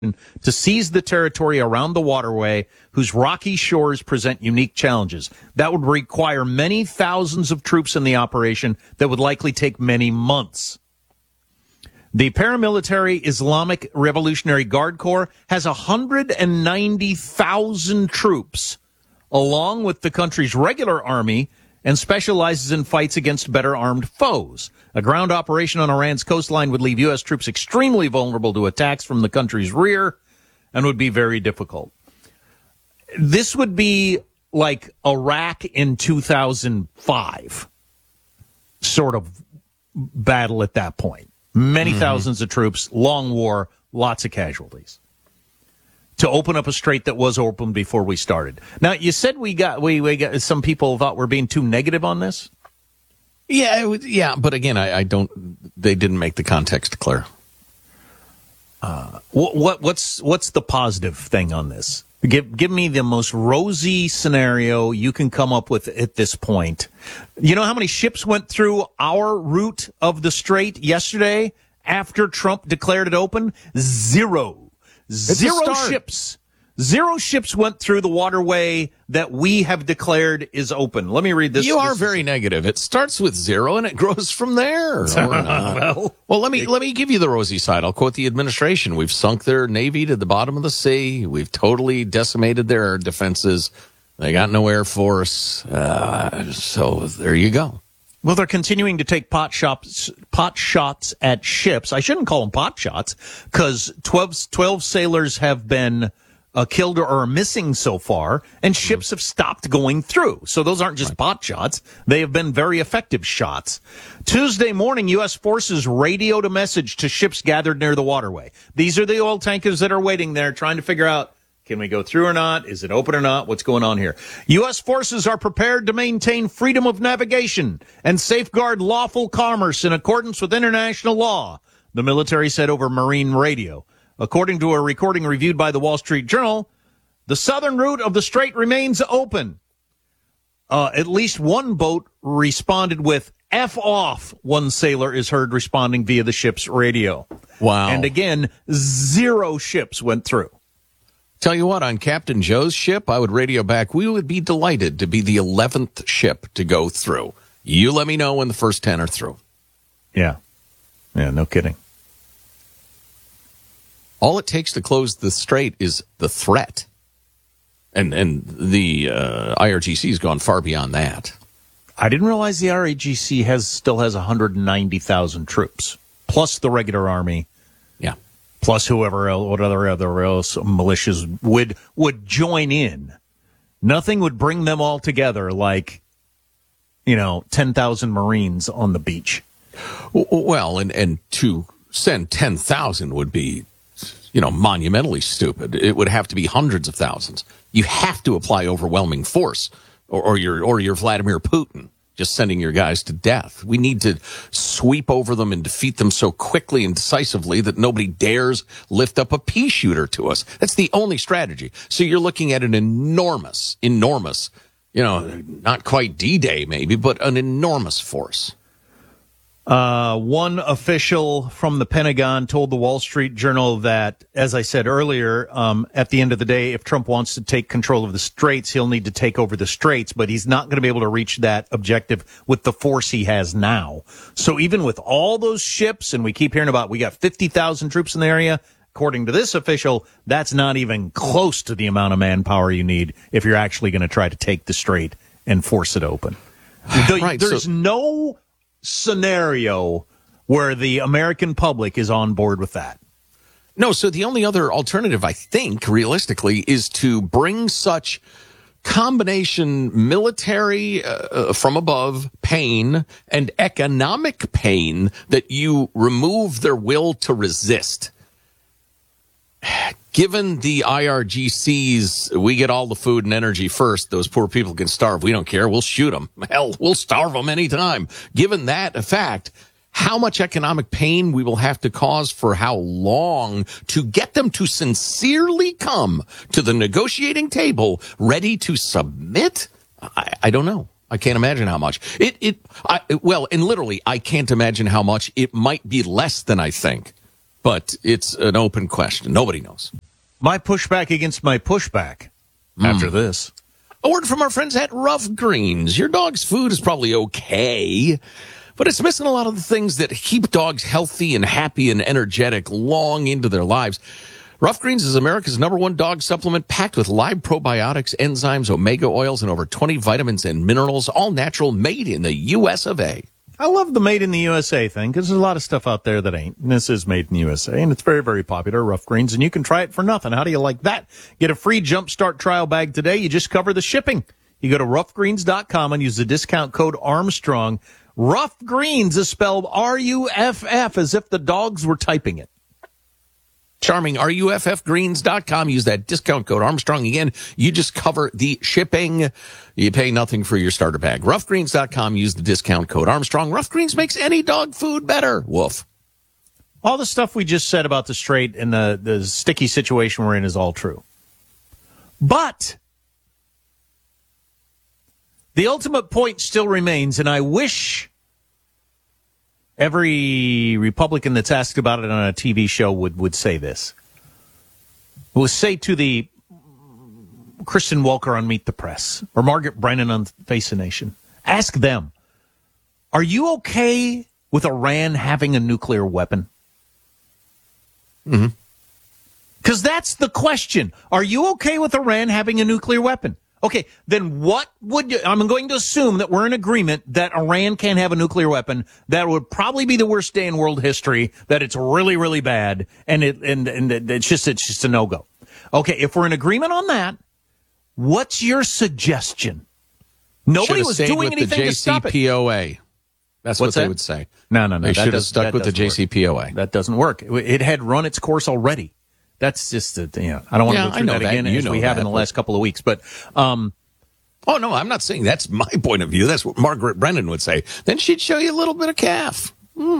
to seize the territory around the waterway whose rocky shores present unique challenges. That would require many thousands of troops in the operation that would likely take many months. The paramilitary Islamic Revolutionary Guard Corps has 190,000 troops, along with the country's regular army, and specializes in fights against better armed foes. A ground operation on Iran's coastline would leave U.S. troops extremely vulnerable to attacks from the country's rear and would be very difficult. This would be like Iraq in 2005 sort of battle at that point. Many thousands of troops, long war, lots of casualties. To open up a strait that was open before we started. Now, you said we got some people thought we're being too negative on this. Yeah, but again, I don't. They didn't make the context clear. What's the positive thing on this? Give me the most rosy scenario you can come up with at this point. You know how many ships went through our route of the strait yesterday after Trump declared it open? Zero. Zero ships. Zero ships went through the waterway that we have declared is open. Let me read this. You are very negative. It starts with zero and it grows from there. Well, let me give you the rosy side. I'll quote the administration. We've sunk their navy to the bottom of the sea. We've totally decimated their defenses. They got no air force. So there you go. Well, they're continuing to take pot shots at ships. I shouldn't call them pot shots because 12 sailors have been killed or are missing so far, and ships have stopped going through. So those aren't just pot shots. They have been very effective shots. Tuesday morning, U.S. forces radioed a message to ships gathered near the waterway. These are the oil tankers that are waiting there trying to figure out, can we go through or not? Is it open or not? What's going on here? U.S. forces are prepared to maintain freedom of navigation and safeguard lawful commerce in accordance with international law, the military said over marine radio. According to a recording reviewed by the Wall Street Journal, the southern route of the strait remains open. At least one boat responded with F off, one sailor is heard responding via the ship's radio. Wow. And again, zero ships went through. Tell you what, on Captain Joe's ship, I would radio back, we would be delighted to be the 11th ship to go through. You let me know when the first 10 are through. Yeah. Yeah, no kidding. All it takes to close the strait is the threat. And the IRGC has gone far beyond that. I didn't realize the IRGC still has 190,000 troops, plus the regular army. Yeah. Plus whoever else, whatever other else militias would join in. Nothing would bring them all together like, 10,000 Marines on the beach. Well, and to send 10,000 would be, monumentally stupid. It would have to be hundreds of thousands. You have to apply overwhelming force, or you're Vladimir Putin, just sending your guys to death. We need to sweep over them and defeat them so quickly and decisively that nobody dares lift up a pea shooter to us. That's the only strategy. So you're looking at an enormous, not quite D-Day maybe, but an enormous force. One official from the Pentagon told the Wall Street Journal that, as I said earlier, at the end of the day, if Trump wants to take control of the straits, he'll need to take over the straits, but he's not going to be able to reach that objective with the force he has now. So even with all those ships, and we keep hearing about, we got 50,000 troops in the area, according to this official, that's not even close to the amount of manpower you need if you're actually going to try to take the strait and force it open. There's no scenario where the American public is on board with that. No, so the only other alternative, I think, realistically, is to bring such combination military from above pain and economic pain that you remove their will to resist. Given the IRGC's, we get all the food and energy first, those poor people can starve. We don't care. We'll shoot them. Hell, we'll starve them anytime. Given that a fact, how much economic pain we will have to cause for how long to get them to sincerely come to the negotiating table ready to submit? I don't know. I can't imagine how much. And literally, I can't imagine how much. It might be less than I think. But it's an open question. Nobody knows. My pushback against my pushback after this. A word from our friends at Rough Greens. Your dog's food is probably okay, but it's missing a lot of the things that keep dogs healthy and happy and energetic long into their lives. Rough Greens is America's #1 dog supplement packed with live probiotics, enzymes, omega oils, and over 20 vitamins and minerals, all natural, made in the U.S. of A. I love the made in the USA thing because there's a lot of stuff out there that ain't. And this is made in the USA, and it's very, very popular, Rough Greens, and you can try it for nothing. How do you like that? Get a free Jumpstart trial bag today. You just cover the shipping. You go to roughgreens.com and use the discount code Armstrong. Rough Greens is spelled R-U-F-F, as if the dogs were typing it. Charming, ruffgreens.com. Use that discount code Armstrong. Again, you just cover the shipping. You pay nothing for your starter bag. Roughgreens.com. Use the discount code Armstrong. Rough Greens makes any dog food better. Woof. All the stuff we just said about the straight and the sticky situation we're in is all true. But the ultimate point still remains, and I wish every Republican that's asked about it on a TV show would say this. Will say to the Kristen Welker on Meet the Press or Margaret Brennan on Face the Nation, ask them, are you okay with Iran having a nuclear weapon? Because that's the question. Are you okay with Iran having a nuclear weapon? Okay, then what would you, I'm going to assume that we're in agreement that Iran can't have a nuclear weapon. That would probably be the worst day in world history, that it's really, really bad, and it's just a no-go. Okay, if we're in agreement on that, what's your suggestion? Nobody was doing anything to stop it. JCPOA. That's what they would say. No. They should have stuck with the JCPOA. That doesn't work. It had run its course already. That's just, I don't want to go through that again as we have in the last couple of weeks. But, oh, no, I'm not saying that's my point of view. That's what Margaret Brennan would say. Then she'd show you a little bit of calf.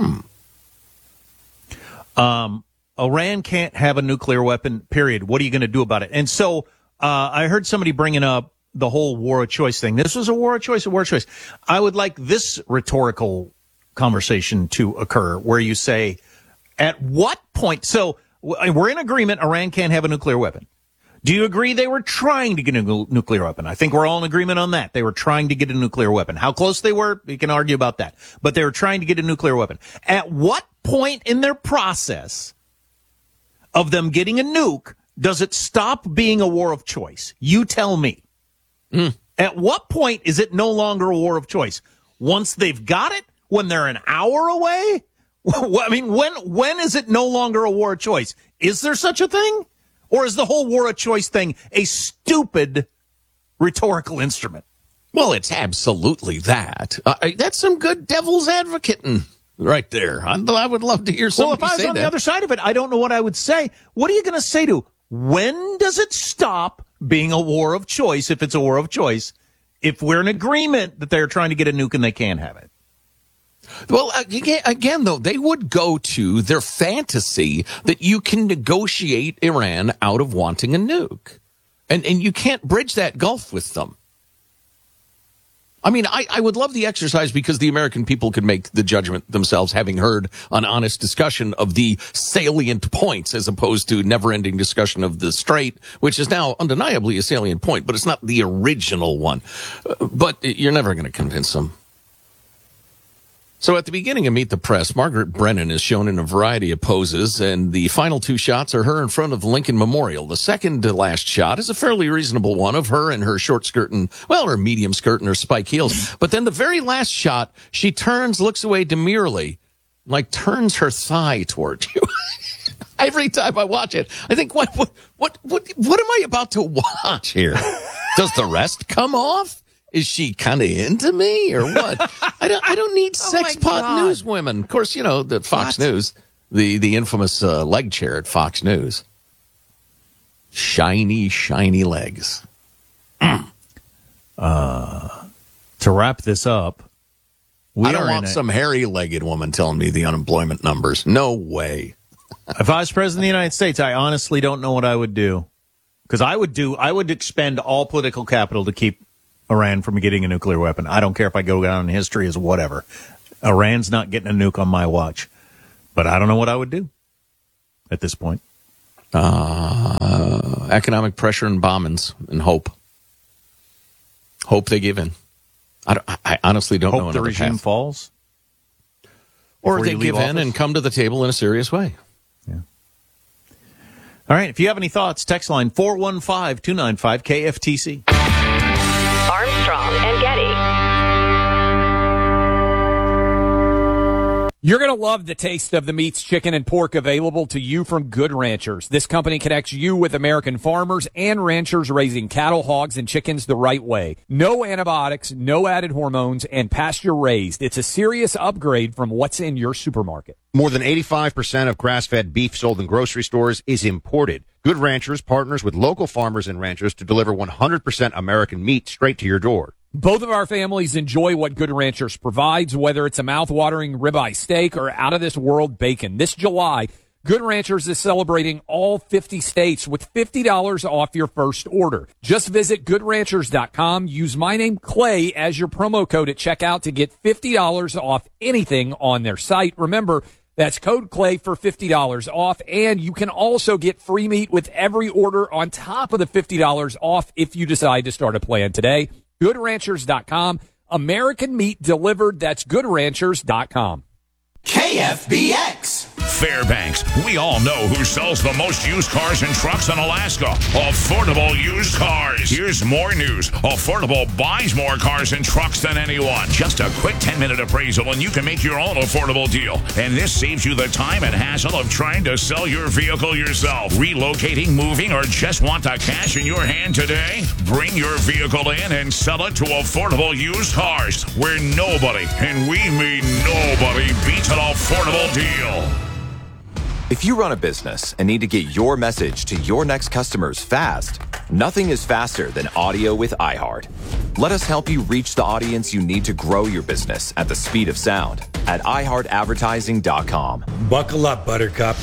Iran can't have a nuclear weapon, period. What are you going to do about it? And so I heard somebody bringing up the whole war of choice thing. This was a war of choice, I would like this rhetorical conversation to occur where you say, at what point? So we're in agreement Iran can't have a nuclear weapon. Do you agree they were trying to get a nuclear weapon? I think we're all in agreement on that. They were trying to get a nuclear weapon. How close they were, you can argue about that. But they were trying to get a nuclear weapon. At what point in their process of them getting a nuke does it stop being a war of choice? You tell me. At what point is it no longer a war of choice? Once they've got it? When they're an hour away? I mean, when is it no longer a war of choice? Is there such a thing? Or is the whole war of choice thing a stupid rhetorical instrument? Well, it's absolutely that. That's some good devil's advocating right there. I would love to hear somebody say that. Well, if I was on the other side of it, I don't know what I would say. What are you going to say to, when does it stop being a war of choice, if it's a war of choice, if we're in agreement that they're trying to get a nuke and they can't have it? Well, again, though, they would go to their fantasy that you can negotiate Iran out of wanting a nuke. And you can't bridge that gulf with them. I mean, I would love the exercise because the American people could make the judgment themselves, having heard an honest discussion of the salient points as opposed to never-ending discussion of the Strait, which is now undeniably a salient point, but it's not the original one. But you're never going to convince them. So at the beginning of Meet the Press, Margaret Brennan is shown in a variety of poses, and the final two shots are her in front of the Lincoln Memorial. The second to last shot is a fairly reasonable one of her in her short skirt and, well, her medium skirt and her spike heels. But then the very last shot, she turns, looks away demurely, like turns her thigh toward you. Every time I watch it, I think, what am I about to watch here? Does the rest come off? Is she kind of into me or what? I don't need sex pot news women. Of course, you know, the Fox News, the infamous leg chair at Fox News. Shiny, shiny legs. To wrap this up, I don't want some hairy-legged woman telling me the unemployment numbers. No way. If I was president of the United States, I honestly don't know what I would do. Because I would expend all political capital to keep Iran from getting a nuclear weapon. I don't care if I go down in history as whatever. Iran's not getting a nuke on my watch. But I don't know what I would do. at this point? Economic pressure and bombings and hope. Hope they give in. I honestly don't know Hope the regime falls? Or they give in and come to the table in a serious way. Yeah. All right. If you have any thoughts, text line 415-295-KFTC. Armstrong and Getty. You're going to love the taste of the meats, chicken, and pork available to you from Good Ranchers. This company connects you with American farmers and ranchers raising cattle, hogs, and chickens the right way. No antibiotics, no added hormones, and pasture raised. It's a serious upgrade from what's in your supermarket. More than 85% of grass-fed beef sold in grocery stores is imported. Good Ranchers partners with local farmers and ranchers to deliver 100% American meat straight to your door. Both of our families enjoy what Good Ranchers provides, whether it's a mouth-watering ribeye steak or out-of-this-world bacon. This July, Good Ranchers is celebrating all 50 states with $50 off your first order. Just visit GoodRanchers.com. Use my name, Clay, as your promo code at checkout to get $50 off anything on their site. Remember, that's code Clay for $50 off, and you can also get free meat with every order on top of the $50 off if you decide to start a plan today. GoodRanchers.com. American meat delivered. That's GoodRanchers.com. KFBX. Fairbanks. We all know who sells the most used cars and trucks in Alaska. Affordable Used Cars. Here's more news. Affordable buys more cars and trucks than anyone. Just a quick 10-minute appraisal and you can make your own affordable deal. And this saves you the time and hassle of trying to sell your vehicle yourself. Relocating, moving, or just want the cash in your hand today? Bring your vehicle in and sell it to Affordable Used Cars, where nobody, and we mean nobody, beats an affordable deal. If you run a business and need to get your message to your next customers fast, nothing is faster than audio with iHeart. Let us help you reach the audience you need to grow your business at the speed of sound at iHeartAdvertising.com. Buckle up, Buttercup.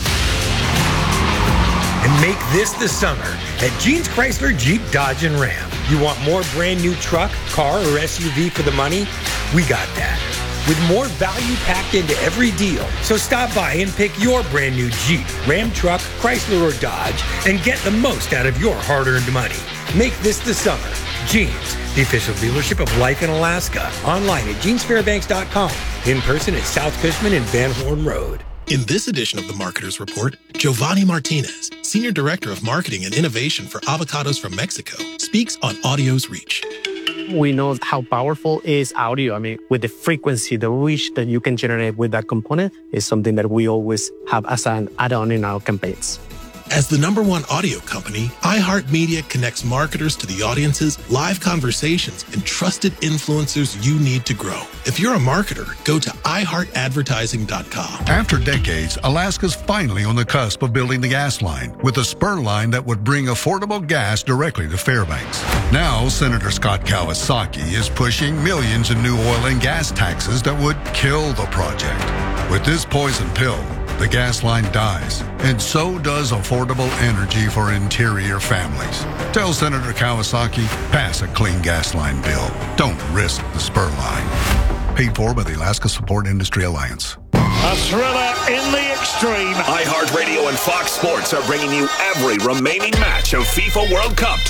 And make this the summer at Gene's Chrysler Jeep Dodge and Ram. You want more brand new truck, car, or SUV for the money? We got that. With more value packed into every deal. So stop by and pick your brand new Jeep, Ram truck, Chrysler, or Dodge and get the most out of your hard-earned money. Make this the summer. Jeans, the official dealership of Life in Alaska. Online at jeansfairbanks.com. In person at South Cushman and Van Horn Road. In this edition of the Marketer's Report, Giovanni Martinez, Senior Director of Marketing and Innovation for Avocados from Mexico, speaks on audio's reach. We know how powerful is audio. I mean, with the frequency, the reach that you can generate with that component is something that we always have as an add-on in our campaigns. As the #1 audio company, iHeartMedia connects marketers to the audiences, live conversations, and trusted influencers you need to grow. If you're a marketer, go to iHeartAdvertising.com. After decades, Alaska's finally on the cusp of building the gas line with a spur line that would bring affordable gas directly to Fairbanks. Now, Senator Scott Kawasaki is pushing millions in new oil and gas taxes that would kill the project. With this poison pill, the gas line dies, and so does affordable energy for interior families. Tell Senator Kawasaki, pass a clean gas line bill. Don't risk the spur line. Paid for by the Alaska Support Industry Alliance. A thriller in the extreme. iHeartRadio and Fox Sports are bringing you every remaining match of FIFA World Cup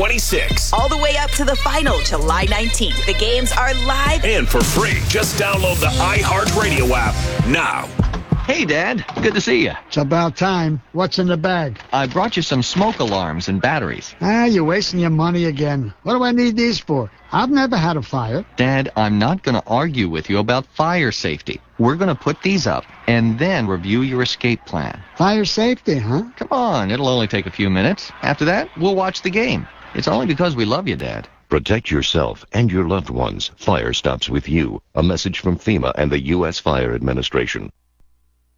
2026. All the way up to the final, July 19th. The games are live and for free. Just download the iHeartRadio app now. Hey, Dad. Good to see you. It's about time. What's in the bag? I brought you some smoke alarms and batteries. You're wasting your money again. What do I need these for? I've never had a fire. Dad, I'm not going to argue with you about fire safety. We're going to put these up and then review your escape plan. Fire safety, huh? Come on. It'll only take a few minutes. After that, we'll watch the game. It's only because we love you, Dad. Protect yourself and your loved ones. Fire stops with you. A message from FEMA and the U.S. Fire Administration.